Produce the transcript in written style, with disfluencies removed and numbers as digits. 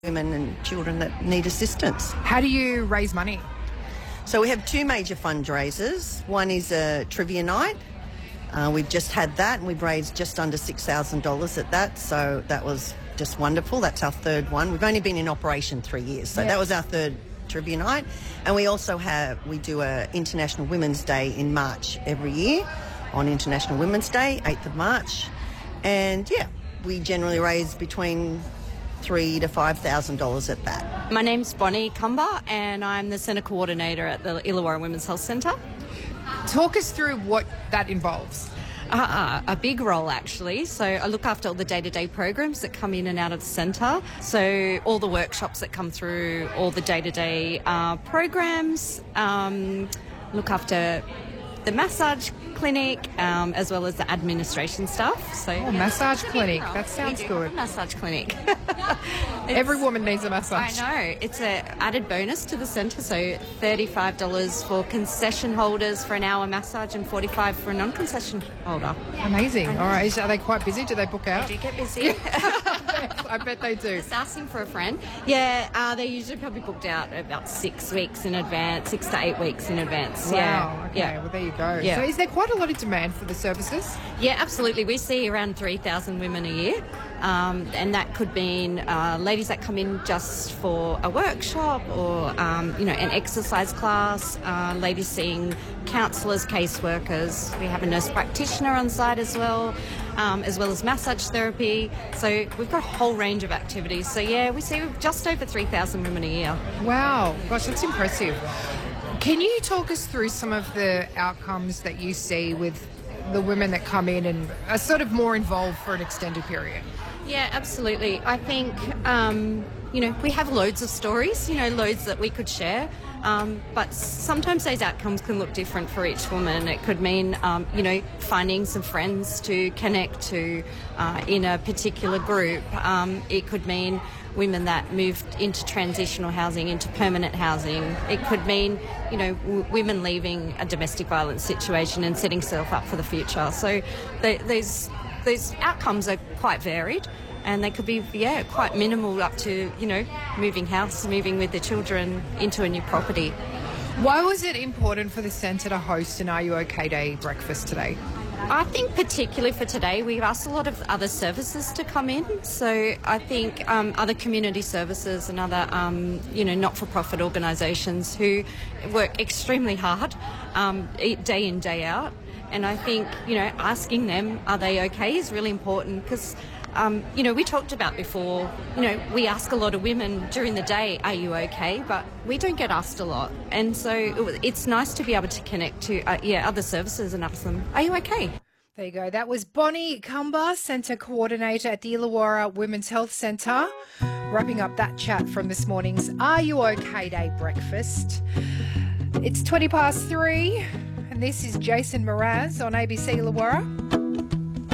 women and children that need assistance. How do you raise money? So we have two major fundraisers. One is a trivia night. We've just had that and we've raised just under $6,000 at that. So that was just wonderful. That's our third one. We've only been in operation 3 years. So that was our third trivia night. And we also we do a International Women's Day in March every year on International Women's Day, 8th of March. And we generally raise between $3,000 to $5,000 at that. My name's Bonnie Cumber and I'm the Centre Coordinator at the Illawarra Women's Health Centre. Talk us through what that involves. A big role, actually. So I look after all the day-to-day programs that come in and out of the centre. So all the workshops that come through, all the day-to-day programs, look after the massage clinic, as well as the administration stuff. So massage clinic. That sounds good. Massage clinic. Every woman needs a massage. I know. It's an added bonus to the centre. So $35 for concession holders for an hour massage and $45 for a non-concession holder. Amazing. All right. Are they quite busy? Do they book out? They do get busy. I bet they do. Just asking for a friend. Yeah, they're usually probably booked out about 6 weeks in advance, 6 to 8 weeks in advance. Wow. Yeah. Okay. Yeah. Well, there you go. Yeah. So is there quite a lot of demand for the services? Yeah, absolutely. We see around 3,000 women a year. And that could mean ladies that come in just for a workshop or, an exercise class, ladies seeing counsellors, caseworkers. We have a nurse practitioner on site as well as massage therapy. So we've got a whole range of activities. So, we see just over 3,000 women a year. Wow. Gosh, that's impressive. Can you talk us through some of the outcomes that you see with the women that come in and are sort of more involved for an extended period? Yeah, absolutely. I think, we have loads of stories, loads that we could share. But sometimes those outcomes can look different for each woman. It could mean, finding some friends to connect to in a particular group. It could mean women that moved into transitional housing, into permanent housing. It could mean, women leaving a domestic violence situation and setting self up for the future. So those outcomes are quite varied. And they could be, quite minimal up to, moving house, moving with the children into a new property. Why was it important for the centre to host an Are You OK Day breakfast today? I think particularly for today, we've asked a lot of other services to come in. So I think other community services and other, not-for-profit organisations who work extremely hard day in, day out. And I think, asking them, are they okay, is really important because we talked about before, we ask a lot of women during the day, are you okay? But we don't get asked a lot. And so it's nice to be able to connect to, other services and ask them, are you okay? There you go. That was Bonnie Cumber, Centre Coordinator at the Illawarra Women's Health Centre, wrapping up that chat from this morning's Are You OK Day breakfast. It's 3:20, and this is Jason Mraz on ABC Illawarra.